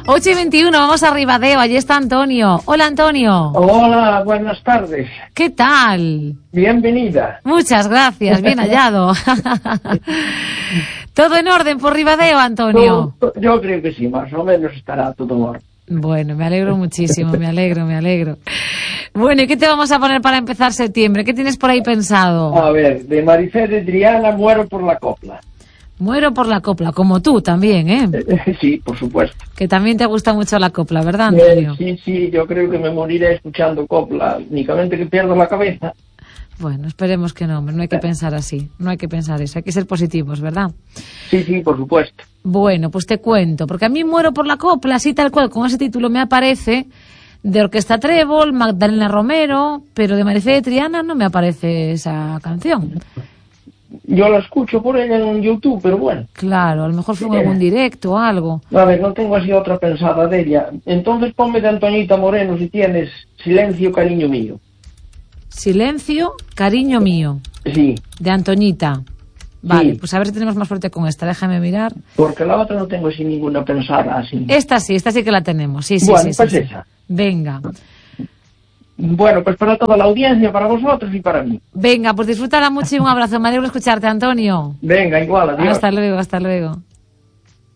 8:21, vamos a Ribadeo, allí está Antonio. Hola, Antonio. Hola, buenas tardes. ¿Qué tal? Bienvenida. Muchas gracias, bien hallado. ¿Todo en orden por Ribadeo, Antonio? Yo creo que sí, más o menos estará todo en orden. Bueno, me alegro muchísimo, me alegro. Bueno, ¿y qué te vamos a poner para empezar septiembre? ¿Qué tienes por ahí pensado? A ver, de Marifé de Triana, Muero por la copla. Muero por la copla, como tú también, ¿eh? Sí, por supuesto. Que también te gusta mucho la copla, ¿verdad, Antonio? Sí, yo creo que me moriré escuchando copla, únicamente que pierdo la cabeza. Bueno, esperemos que no, hombre, no hay que pensar así, no hay que pensar eso, hay que ser positivos, ¿verdad? Sí, por supuesto. Bueno, pues te cuento, porque a mí Muero por la copla, así tal cual, con ese título me aparece de Orquesta Trébol, Magdalena Romero, pero de Marifé de Triana no me aparece esa canción. Yo la escucho por ella en YouTube, pero bueno. Claro, a lo mejor fue en algún directo o algo. A ver, no tengo así otra pensada de ella. Entonces ponme de Antoñita Moreno si tienes Silencio, cariño mío. Silencio, cariño mío. Sí. De Antoñita. Vale, Sí. pues a ver si tenemos más suerte con esta, déjame mirar. Porque la otra no tengo así ninguna pensada así. Esta sí que la tenemos, sí. Bueno, pues esa. Venga. Bueno, pues para toda la audiencia, para vosotros y para mí. Venga, pues disfrútala mucho y un abrazo. Me alegro de escucharte, Antonio. Venga, igual, adiós. Hasta luego.